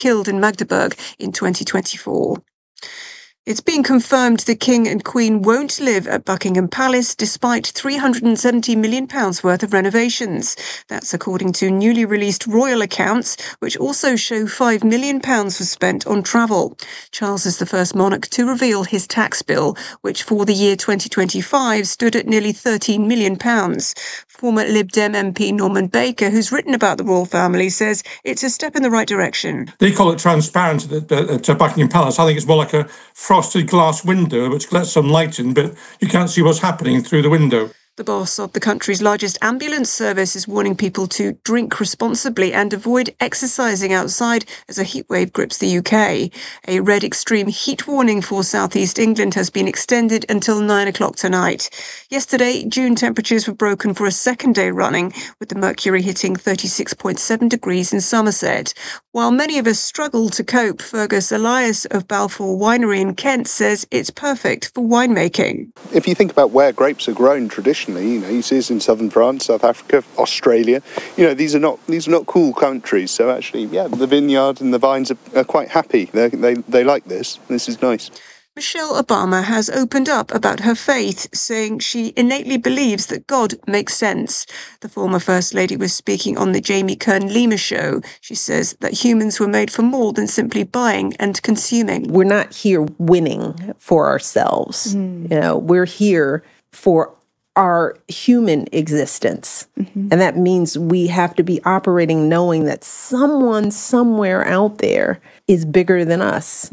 killed in Magdeburg in 2024. It's been confirmed the King and Queen won't live at Buckingham Palace despite £370 million worth of renovations. That's according to newly released royal accounts, which also show £5 million was spent on travel. Charles is the first monarch to reveal his tax bill, which for the year 2025 stood at nearly £13 million. Former Lib Dem MP Norman Baker, who's written about the royal family, says it's a step in the right direction. They call it transparent at Buckingham Palace. I think it's more like a frosted glass window which lets some light in, but you can't see what's happening through the window. The boss of the country's largest ambulance service is warning people to drink responsibly and avoid exercising outside as a heatwave grips the UK. A red extreme heat warning for southeast England has been extended until 9 o'clock tonight. Yesterday, June temperatures were broken for a second day running, with the mercury hitting 36.7 degrees in Somerset. While many of us struggle to cope, Fergus Elias of Balfour Winery in Kent says it's perfect for winemaking. If you think about where grapes are grown traditionally, you see this in southern France, South Africa, Australia. These are not cool countries. So actually, the vineyard and the vines are quite happy. They like this. This is nice. Michelle Obama has opened up about her faith, saying she innately believes that God makes sense. The former First Lady was speaking on the Jamie Kern-Lima show. She says that humans were made for more than simply buying and consuming. We're not here winning for ourselves. We're here for our human existence. And that means we have to be operating knowing that someone somewhere out there is bigger than us.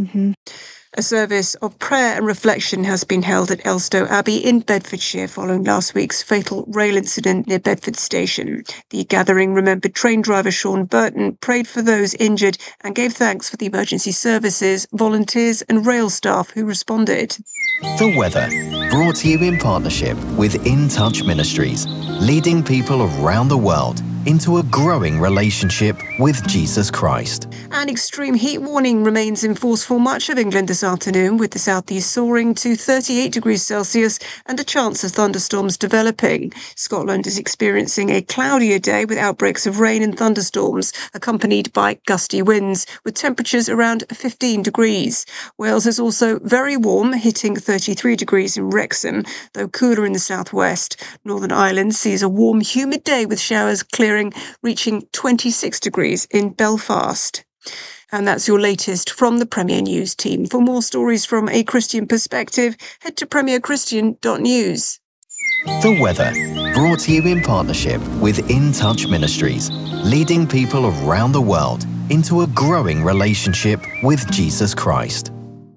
A service of prayer and reflection has been held at Elstow Abbey in Bedfordshire following last week's fatal rail incident near Bedford Station. The gathering remembered train driver Sean Burton, prayed for those injured and gave thanks for the emergency services, volunteers and rail staff who responded. The weather, brought to you in partnership with In Touch Ministries, leading people around the world into a growing relationship with Jesus Christ. An extreme heat warning remains in force for much of England this afternoon, with the southeast soaring to 38 degrees Celsius and a chance of thunderstorms developing. Scotland is experiencing a cloudier day with outbreaks of rain and thunderstorms, accompanied by gusty winds, with temperatures around 15 degrees. Wales is also very warm, hitting 33 degrees in Wrexham, though cooler in the southwest. Northern Ireland sees a warm, humid day with showers clearing, reaching 26 degrees in Belfast. And that's your latest from the Premier News team. For more stories from a Christian perspective, head to premierchristian.news. The weather, brought to you in partnership with In Touch Ministries, leading people around the world into a growing relationship with Jesus Christ.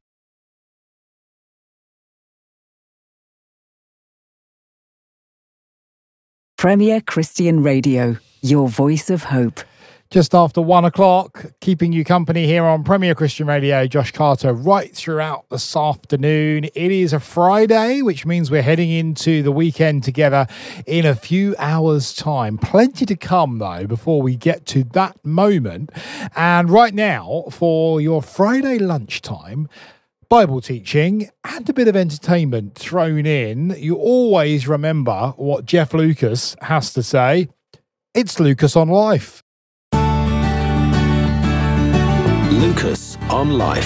Premier Christian Radio, your voice of hope. Just after 1 o'clock, keeping you company here on Premier Christian Radio. Josh Carter right throughout this afternoon. It is a Friday, which means we're heading into the weekend together in a few hours' time. Plenty to come, though, before we get to that moment. And right now, for your Friday lunchtime, Bible teaching and a bit of entertainment thrown in. You always remember what Jeff Lucas has to say. It's Lucas on Life. Lucas on Life.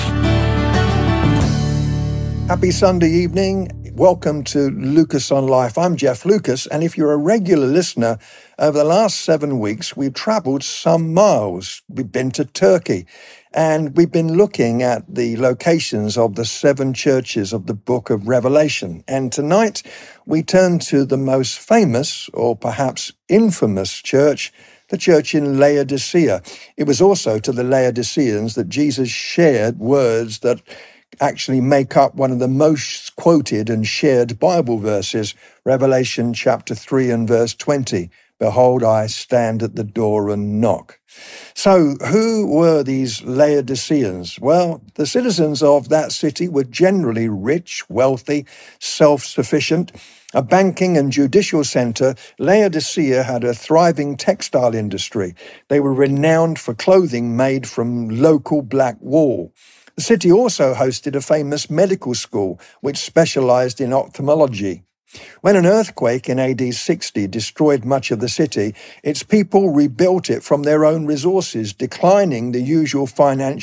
Happy Sunday evening. Welcome to Lucas on Life. I'm Jeff Lucas, and if you're a regular listener, over the last 7 weeks, we've travelled some miles. We've been to Turkey, and we've been looking at the locations of the 7 churches of the book of Revelation. And tonight, we turn to the most famous, or perhaps infamous church, the church in Laodicea. It was also to the Laodiceans that Jesus shared words that actually make up one of the most quoted and shared Bible verses, Revelation chapter 3 and verse 20. Behold, I stand at the door and knock. So who were these Laodiceans? Well, the citizens of that city were generally rich, wealthy, self-sufficient. A banking and judicial centre, Laodicea had a thriving textile industry. They were renowned for clothing made from local black wool. The city also hosted a famous medical school which specialised in ophthalmology. When an earthquake in AD 60 destroyed much of the city, its people rebuilt it from their own resources, declining the usual financial